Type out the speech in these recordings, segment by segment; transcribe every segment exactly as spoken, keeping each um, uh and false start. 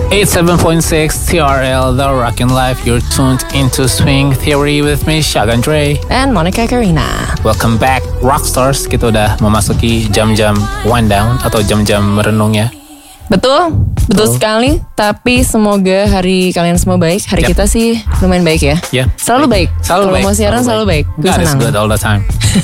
eighty-seven point six T R L The Rockin' Life. You're tuned into Swing Theory with me, Shotgun Dre and Monica Karina. Welcome back Rockstars. Kita udah memasuki jam-jam wind down atau jam-jam merenung ya. Betul, betul, betul sekali. Tapi semoga hari kalian semua baik. Hari yep. kita sih lumayan baik ya. Yeah. Selalu baik. Selalu Kalau mau siaran selalu baik. Gue senang. God is good all the time.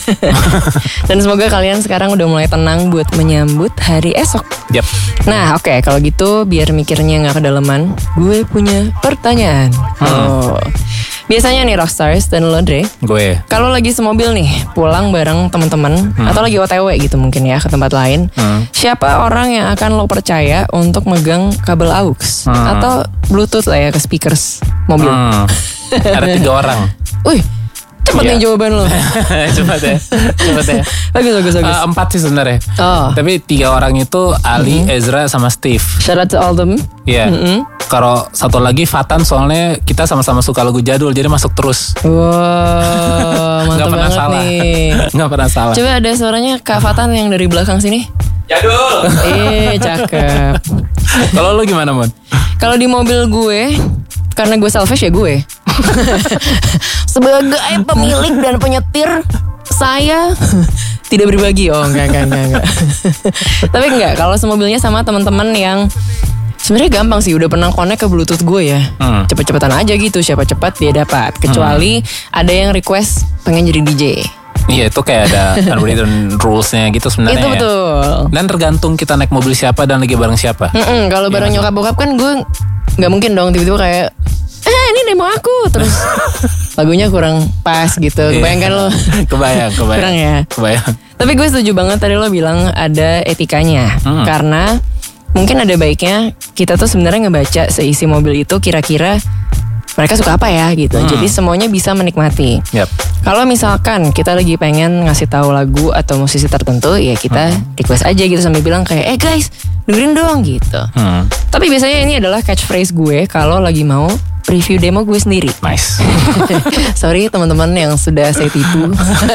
Dan semoga kalian sekarang udah mulai tenang buat menyambut hari esok. Yep. Nah, oke, okay, kalau gitu biar mikirnya nggak kedalaman, gue punya pertanyaan. Hmm. Oh. Biasanya nih Rockstars dan lo Dre, gue kalau lagi semobil nih pulang bareng teman-teman hmm. atau lagi O T W gitu mungkin ya ke tempat lain, hmm. siapa orang yang akan lo percaya untuk megang kabel aux hmm. atau Bluetooth lah ya ke speakers mobil? Hmm. Ada tiga orang. Wih, cepat nih jawaban lo. Cepat ya, cepat ya. Bagus, bagus, bagus. Uh, empat sih sebenarnya. Oh. Tapi tiga orang itu Ali, mm-hmm. Ezra, sama Steve. Shout out to all them. Iya. Yeah. Mm-hmm. Kalau satu lagi Fatan, soalnya kita sama-sama suka lagu jadul, jadi masuk terus. Wow, mantap banget salah. nih. Gak pernah salah. Coba ada suaranya Kak Fatan yang dari belakang sini. Jadul. Eh, cakep. Kalau lu gimana, Mon? Kalau di mobil gue, karena gue selfish ya gue. Sebagai pemilik dan penyetir, saya tidak berbagi. Oh enggak, enggak, enggak, enggak. Tapi enggak, kalau semobilnya sama teman-teman yang sebenarnya gampang sih, udah pernah connect ke Bluetooth gue ya. Hmm. Cepet-cepetan aja gitu, siapa cepat dia dapat. Kecuali hmm. ada yang request pengen jadi D J. Iya, itu kayak ada unwritten rules-nya gitu sebenarnya. Itu betul. Ya. Dan tergantung kita naik mobil siapa dan lagi bareng siapa. Kalau bareng ya, nyokap bokap kan gue nggak mungkin dong tiba-tiba kayak eh ini demo aku terus lagunya kurang pas gitu. Kebayang kan lo? Kebayang, kebayang. Kurang ya. Kebayang. Tapi gue setuju banget tadi lo bilang ada etikanya. Hmm. Karena mungkin ada baiknya kita tuh sebenarnya ngebaca seisi mobil itu kira-kira mereka suka apa ya gitu. Hmm. Jadi semuanya bisa menikmati. Yep. Kalau misalkan kita lagi pengen ngasih tahu lagu atau musisi tertentu, ya kita hmm. request aja gitu sambil bilang kayak, eh guys dengerin dong gitu. Hmm. Tapi biasanya ini adalah catchphrase gue kalau lagi mau preview demo gue sendiri. Nice. Sorry teman-teman yang sudah saya tipu.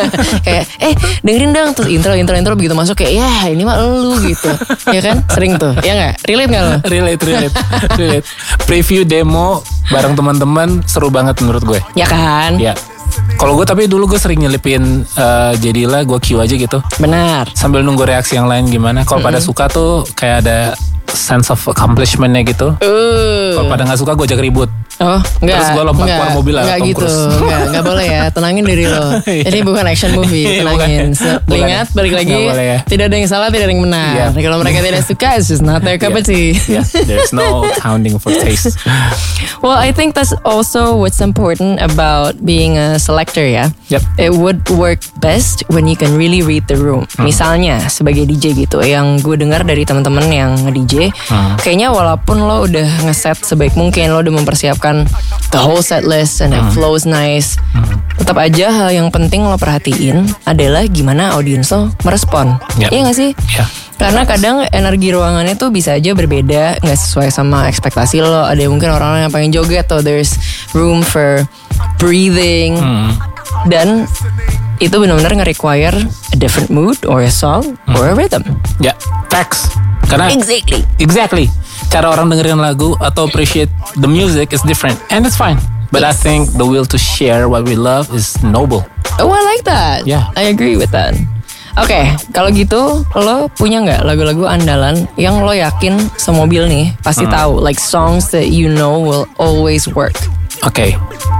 Kayak eh dengerin dong, terus intro intro intro begitu masuk kayak ya ini mah lu gitu. Ya kan? Sering tuh. Ya enggak? Relate enggak lo? Relate, relate. Relate. Preview demo bareng teman-teman seru banget menurut gue. Ya kan? Ya. Kalau gue tapi dulu gue sering nyelipin uh, jadilah gue cue aja gitu. Benar. Sambil nunggu reaksi yang lain gimana. Kalau mm-hmm. pada suka tuh kayak ada sense of accomplishment-nya gitu. Uh. Kalau pada nggak suka gue ajak ribut. Oh, enggak. Terus gue lompat keluar mobil lah. Enggak gitu. Enggak, enggak boleh ya. Tenangin diri lo. Ini bukan action movie. Tenangin. So, ingat balik lagi. Ya. Tidak ada yang salah, tidak ada yang benar. Yeah. Kalau mereka tidak suka, it's just not their cup of tea. Yeah. There's no counting for taste. Well, I think that's also what's important about being a selector ya. Yep. It would work best when you can really read the room. Hmm. Misalnya sebagai D J gitu, yang gue dengar dari teman-teman yang nge-D J, hmm. kayaknya walaupun lo udah ngeset sebaik mungkin, lo udah mempersiapkan the whole set list and it hmm. flows nice, hmm. tetap aja hal yang penting lo perhatiin adalah gimana audiens lo merespon. Yep. Iya gak sih? Yeah. Karena kadang energi ruangannya tuh bisa aja berbeda, gak sesuai sama ekspektasi lo. Ada mungkin orang-orang yang pengen joget atau there's room for breathing. Hmm. Dan itu benar-benar nge-require a different mood or a song hmm. or a rhythm. Ya, yeah. Facts. Karena Exactly Exactly cara orang dengerin lagu atau appreciate the music is different. And it's fine. But yes. I think the will to share what we love is noble. Oh, I like that. Yeah. I agree with that. Oke, okay, kalau gitu lo punya nggak lagu-lagu andalan yang lo yakin semobil nih pasti hmm. tahu, like songs that you know will always work. Oke, okay.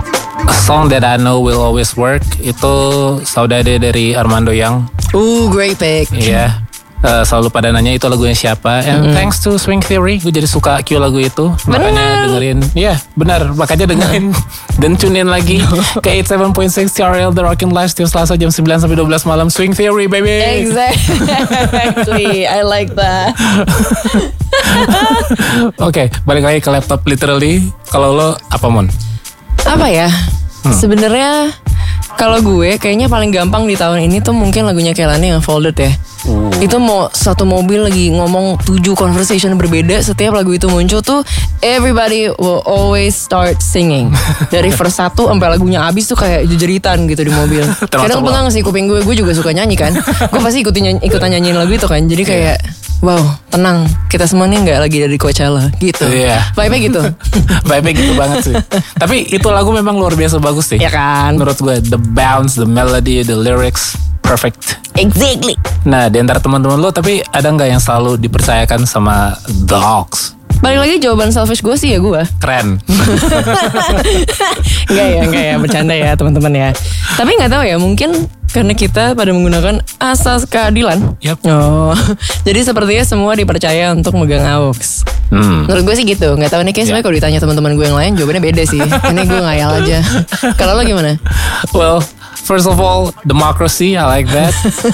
A song that I know will always work itu Saudade dari Armando Young. Ooh, great pick. Iya. Yeah. Uh, selalu pada nanya itu lagunya siapa. And mm-hmm. thanks to Swing Theory, gue jadi suka cue lagu itu. Bener. Makanya dengerin. Iya, yeah, benar. Makanya dengerin dan tune in lagi ke eighty-seven point six T R L The Rockin' Life setiap Selasa jam sembilan sampai dua belas malam. Swing Theory, baby. Exactly. I like that. Oke, okay, balik lagi ke laptop literally. Kalau lo apa, Mon? Apa ya? Hmm. Sebenarnya kalau gue kayaknya paling gampang di tahun ini tuh mungkin lagunya Kehlani yang Folded ya. Uh. Itu mau satu mobil lagi ngomong tujuh conversation berbeda, setiap lagu itu muncul tuh everybody will always start singing. Dari verse satu sampai lagunya habis tuh kayak jejeritan gitu di mobil. Kadang pengang sih kuping gue, gue juga suka nyanyi kan. Gue pasti ikutin nyanyi, ikutan nyanyiin lagu itu kan. Jadi kayak wow, tenang, kita semua nih nggak lagi dari Coachella gitu. Iya. Vibe-nya gitu. Vibe-nya gitu banget sih. Tapi itu lagu memang luar biasa bagus sih. Ya kan? Menurut gue, the bounce, the melody, the lyrics, perfect. Exactly. Nah, di antara teman-teman lo, tapi ada nggak yang selalu dipercayakan sama The Hawks? Balik lagi jawaban selfish gue sih ya gue. Keren. Enggak ya, enggak ya, bercanda ya teman-teman ya. Tapi nggak tahu ya, mungkin karena kita pada menggunakan asas keadilan. Yep. Oh, jadi sepertinya semua dipercaya untuk megang aux. Hmm. Menurut gue sih gitu. Nggak tahu nih, kayak sebenarnya Yeah. kalau ditanya teman-teman gue yang lain jawabannya beda sih. Ini gue ngayal aja. Kalau lo gimana? Well, first of all, democracy, I like that.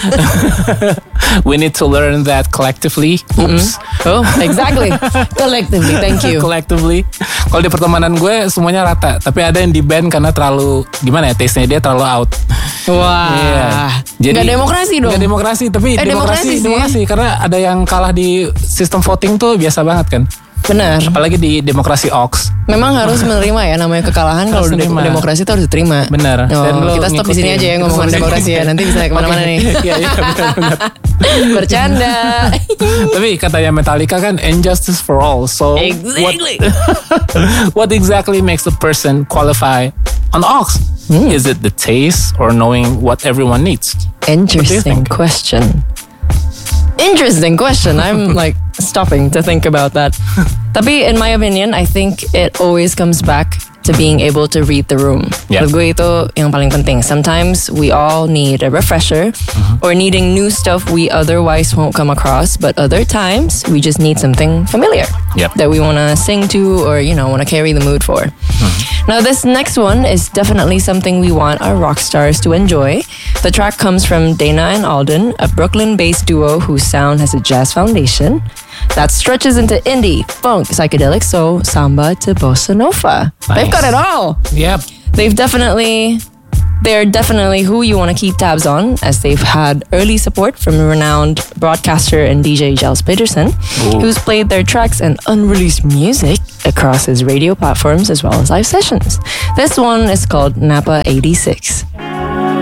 We need to learn that collectively. Oops. Oh, exactly. Collectively, thank you. Collectively. Kalau di pertemanan gue semuanya rata, tapi ada yang di ban karena terlalu gimana ya, taste-nya dia terlalu out. Wah, Iya. Jadi nggak demokrasi dong. Nggak demokrasi, tapi Eh, demokrasi demokrasi, sih. demokrasi karena ada yang kalah di sistem voting tuh biasa banget kan. Benar. Apalagi di demokrasi Ox. Memang harus menerima ya, namanya kekalahan. Kalau Harus udah nerima. demokrasi itu harus diterima. Benar. Oh, Dan lo kita stop di sini ngikutin. aja ya ngomongin Kita stop demokrasi di ya. sini. Nanti bisa kemana-mana Oke. nih. Iya, iya, benar-benar. Bercanda. Tapi katanya Metallica kan injustice for all. So Exactly. what, what exactly makes a person qualify on Ox? Hmm. Is it the taste or knowing what everyone needs? Interesting think? question. Interesting question. I'm like stopping to think about that. Tapi in my opinion, I think it always comes back to being able to read the room. Yeah. Menurut gue itu yang paling penting. Sometimes we all need a refresher or needing new stuff we otherwise won't come across, but other times we just need something familiar Yep. that we want to sing to or, you know, want to carry the mood for. Now, this next one is definitely something we want our rock stars to enjoy. The track comes from Dana and Alden, a Brooklyn-based duo whose sound has a jazz foundation that stretches into indie, funk, psychedelic soul, samba to bossa nova. They've got Nice. it all. Yep. They've definitely, they're definitely who you want to keep tabs on, as they've had early support from renowned broadcaster and D J Giles Peterson, Ooh. who's played their tracks and unreleased music across his radio platforms as well as live sessions. This one is called Napa eighty-six.